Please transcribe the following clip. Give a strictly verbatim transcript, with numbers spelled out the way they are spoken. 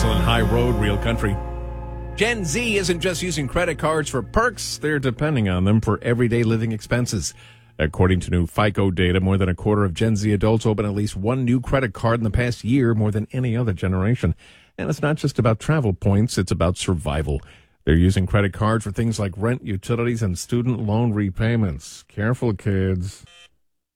Axel and High Road, Real Country. Gen Z isn't just using credit cards for perks, they're depending on them for everyday living expenses. According to new FICO data, more than a quarter of Gen Z adults open at least one new credit card in the past year, more than any other generation. And it's not just about travel points, it's about survival. They're using credit cards for things like rent, utilities, and student loan repayments. Careful, kids.